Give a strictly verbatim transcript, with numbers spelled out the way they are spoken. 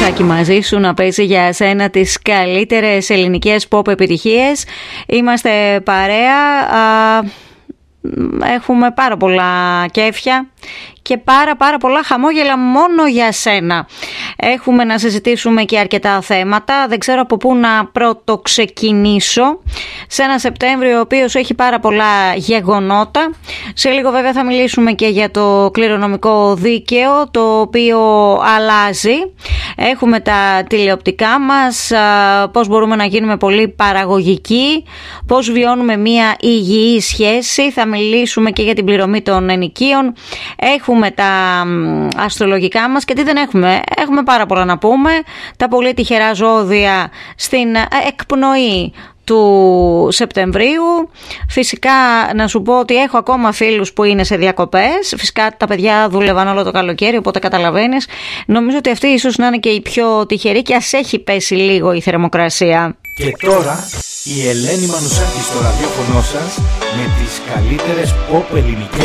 Μανουσάκη μαζί σου να παίζει για σένα τις καλύτερες ελληνικές pop επιτυχίες. Είμαστε παρέα, α, έχουμε πάρα πολλά κέφια και πάρα πάρα πολλά χαμόγελα μόνο για σένα. Έχουμε να συζητήσουμε και αρκετά θέματα. Δεν ξέρω από πού να πρώτο ξεκινήσω. Σε ένα Σεπτέμβριο ο οποίος έχει πάρα πολλά γεγονότα. Σε λίγο βέβαια θα μιλήσουμε και για το κληρονομικό δίκαιο, το οποίο αλλάζει. Έχουμε τα τηλεοπτικά μας, πώς μπορούμε να γίνουμε πολύ παραγωγικοί, πώς βιώνουμε μια υγιή σχέση. Θα μιλήσουμε και για την πληρωμή των ενοικίων. Έχουμε τα αστρολογικά μας και τι δεν έχουμε. Έχουμε πάρα πολλά να πούμε. Τα πολύ τυχερά ζώδια στην εκπνοή του Σεπτεμβρίου. Φυσικά να σου πω ότι έχω ακόμα φίλους που είναι σε διακοπές. Φυσικά τα παιδιά δούλευαν όλο το καλοκαίρι, οπότε καταλαβαίνεις. Νομίζω ότι αυτή ίσως να είναι και η πιο τυχερή και ας έχει πέσει λίγο η θερμοκρασία. Και τώρα η Ελένη Μανουσάκη στο ραδιόφωνο σας με τις καλύτερες pop ελληνικές